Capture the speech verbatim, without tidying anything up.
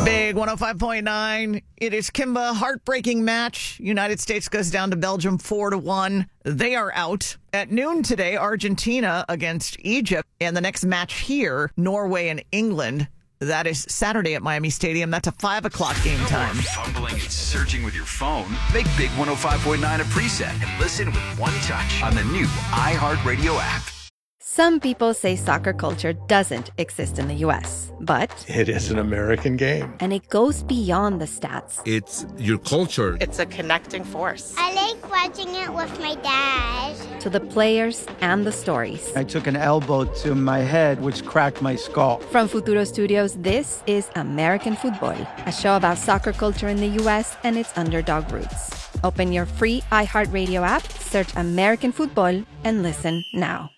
Big one oh five point nine. It is Kimba. Heartbreaking match. United States goes down to Belgium four to one. They are out. At noon today, Argentina against Egypt. And the next match here, Norway and England. That is Saturday at Miami Stadium. That's a five o'clock game time. No more fumbling and searching with your phone. Make Big one oh five point nine a preset and listen with one touch on the new iHeartRadio app. Some people say soccer culture doesn't exist in the U S, but it is an American game. And it goes beyond the stats. It's your culture. It's a connecting force. I like watching it with my dad. To the players and the stories. I took an elbow to my head, which cracked my skull. From Futuro Studios, this is American Football, a show about soccer culture in the U S and its underdog roots. Open your free iHeartRadio app, search American Football, and listen now.